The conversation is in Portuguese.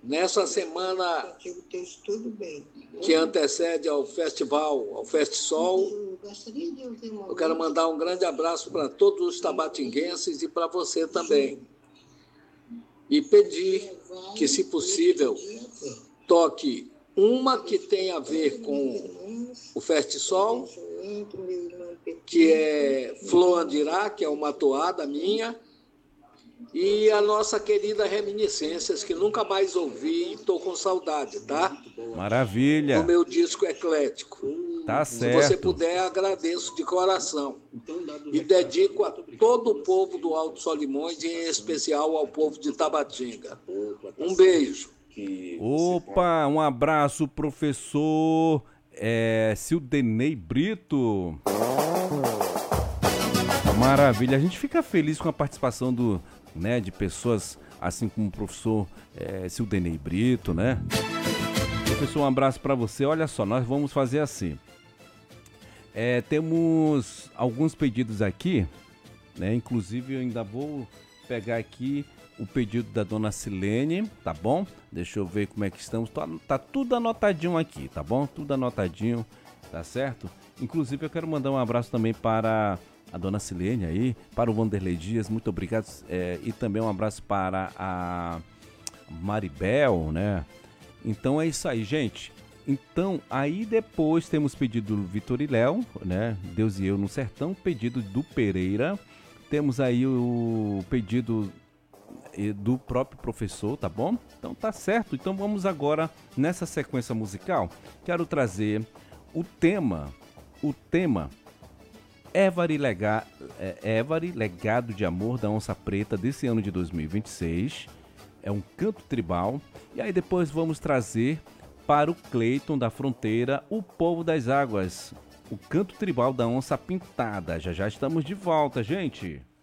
Nessa semana que antecede ao festival, ao Festsol, eu quero mandar um grande abraço para todos os tabatinguenses e para você também. E pedir que, se possível, toque uma que tem a ver com o Festsol, que é Flor Andirá, que é uma toada minha, e a nossa querida Reminiscências, que nunca mais ouvi e estou com saudade, tá? Maravilha. Do meu disco eclético. Tá certo. Se você puder, agradeço de coração. E dedico a todo o povo do Alto Solimões, e em especial ao povo de Tabatinga. Um beijo. Opa, um abraço, professor Sildenei Brito. Maravilha, a gente fica feliz com a participação de pessoas assim como o professor Sildenei Brito, né? Professor, um abraço para você. Olha só, nós vamos fazer assim. Temos alguns pedidos aqui, né? Inclusive eu ainda vou pegar aqui o pedido da dona Silene, tá bom? Deixa eu ver como é que estamos. Tá tudo anotadinho aqui, tá bom? Tudo anotadinho, tá certo? Inclusive eu quero mandar um abraço também para a dona Silene aí, para o Wanderlei Dias, muito obrigado. E também um abraço para a Maribel, né? Então é isso aí, gente. Então, aí depois temos pedido do Vitor e Léo, né? Deus e Eu no Sertão, pedido do Pereira. Temos aí o pedido do próprio professor, tá bom? Então tá certo. Então vamos agora nessa sequência musical. Quero trazer o tema Évari, Legado de Amor da Onça Preta desse ano de 2026. É um canto tribal. E aí depois vamos trazer para o Cleiton da Fronteira, O Povo das Águas, o canto tribal da Onça Pintada. Já estamos de volta, gente.